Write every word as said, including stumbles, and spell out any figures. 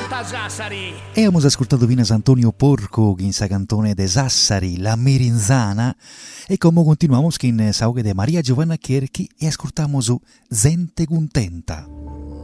canta Sassari. E abbiamo ascoltato Vinas Antonio Porco in sa cantone de Sassari, La Mirinzana, e come continuiamo in saughe de Maria Giovanna Cherchi e ascoltiamo su Gente Contenta.